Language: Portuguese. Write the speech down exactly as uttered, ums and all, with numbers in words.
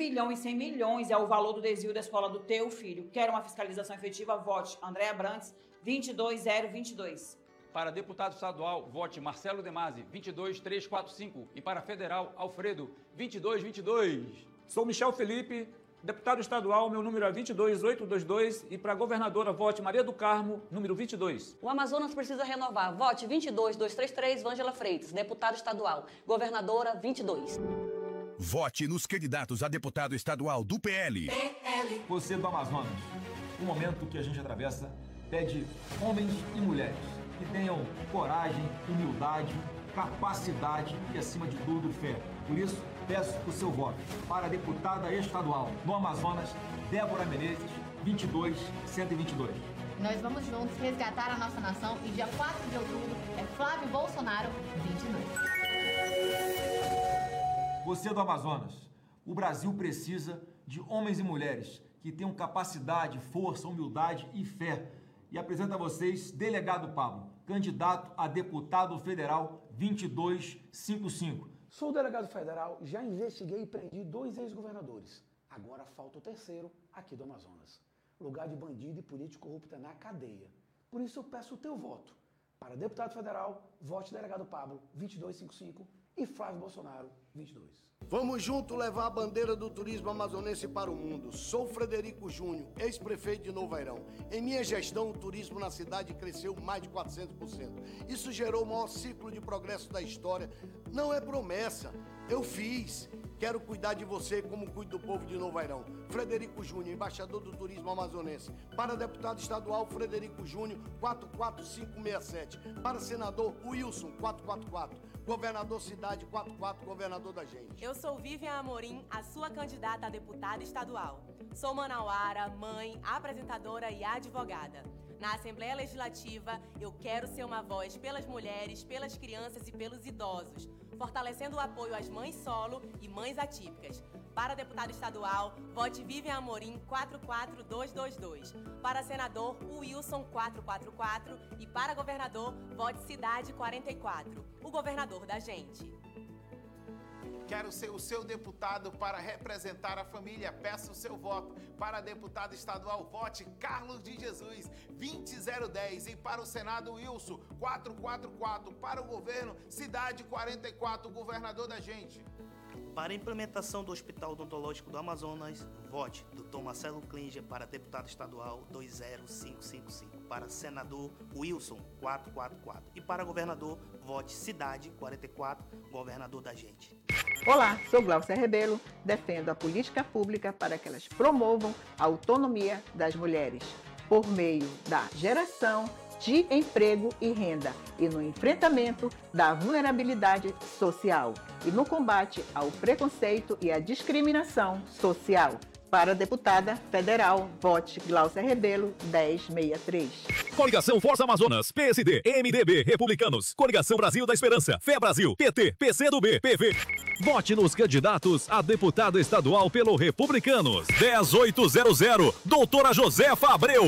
milhão e cem milhões é o valor do desvio da escola do teu filho. Quer uma fiscalização efetiva? Vote Andréa Brantes, vinte e dois zero vinte e dois. Para deputado estadual, vote Marcelo Demasi, vinte e dois três quatro cinco. E para federal, Alfredo, vinte e dois vinte e dois. Sou Michel Felipe, deputado estadual, meu número é vinte e dois oito dois dois. E para governadora, vote Maria do Carmo, número vinte e dois. O Amazonas precisa renovar. Vote vinte e dois dois três três, Vângela Freitas, deputado estadual. Governadora, vinte e dois. Vote nos candidatos a deputado estadual do P L. P L. Você do Amazonas, o momento que a gente atravessa pede homens e mulheres que tenham coragem, humildade, capacidade e, acima de tudo, fé. Por isso, peço o seu voto para a deputada estadual no Amazonas, Débora Menezes, vinte e dois cento e vinte e dois. Nós vamos juntos resgatar a nossa nação e dia quatro de outubro é Flávio Bolsonaro, vinte e dois. Você do Amazonas, o Brasil precisa de homens e mulheres que tenham capacidade, força, humildade e fé. E apresento a vocês delegado Pablo, candidato a deputado federal vinte e dois cinquenta e cinco. Sou delegado federal, já investiguei e prendi dois ex-governadores. Agora falta o terceiro aqui do Amazonas. Lugar de bandido e político corrupto é na cadeia. Por isso eu peço o teu voto. Para deputado federal, vote delegado Pablo, vinte e dois cinquenta e cinco. E Flávio Bolsonaro, vinte e dois. Vamos junto levar a bandeira do turismo amazonense para o mundo. Sou Frederico Júnior, ex-prefeito de Novo Airão. Em minha gestão, o turismo na cidade cresceu mais de quatrocentos por cento. Isso gerou o maior ciclo de progresso da história. Não é promessa, eu fiz. Quero cuidar de você como cuido do povo de Novo Airão. Frederico Júnior, embaixador do turismo amazonense. Para deputado estadual, Frederico Júnior, quatro quatro cinco seis sete. Para senador, Wilson, quatro quatro quatro. Governador Cidade, quatro quatro, governador da gente. Eu sou Vivian Amorim, a sua candidata a deputada estadual. Sou manauara, mãe, apresentadora e advogada. Na Assembleia Legislativa, eu quero ser uma voz pelas mulheres, pelas crianças e pelos idosos, fortalecendo o apoio às mães solo e mães atípicas. Para deputado estadual, vote Vivian Amorim quatro quatro dois dois dois. Para senador, Wilson quatro quatro quatro. E para governador, vote Cidade quarenta e quatro. O governador da gente. Quero ser o seu deputado para representar a família. Peço o seu voto. Para deputado estadual, vote Carlos de Jesus, vinte zero dez. E para o Senado, Wilson, quatro quatro quatro. Para o governo, Cidade quarenta e quatro, governador da gente. Para a implementação do Hospital Odontológico do Amazonas, vote doutor Marcelo Klinger para deputado estadual dois zero cinco cinco cinco. Para senador, Wilson quatro quatro quatro. E para governador, vote Cidade quarenta e quatro, governador da gente. Olá, sou Glaucia Rebelo, defendo a política pública para que elas promovam a autonomia das mulheres, por meio da geração de emprego e renda e no enfrentamento da vulnerabilidade social e no combate ao preconceito e à discriminação social. Para deputada federal, vote Glaucia Rebelo, dez sessenta e três. Coligação Força Amazonas, P S D, M D B, Republicanos, Coligação Brasil da Esperança, Fé Brasil, P T, P C do B, P V. Vote nos candidatos a deputado estadual pelo Republicanos. dez mil oitocentos, doutora Josefa Abreu.